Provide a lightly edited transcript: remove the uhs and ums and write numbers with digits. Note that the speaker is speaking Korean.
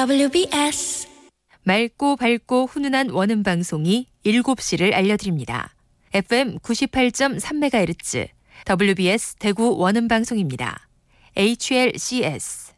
WBS 맑고 밝고 훈훈한 원음 방송이 7시를 알려드립니다. FM 98.3MHz WBS 대구 원음 방송입니다. HLCS